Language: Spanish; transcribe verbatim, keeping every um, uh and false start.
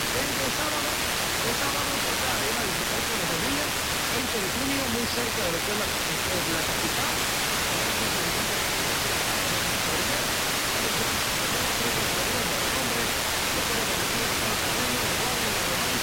Vengo sábado, el sábado toca Arena Digital con los días, veinte de junio, muy cerca de lo que es la, es la capital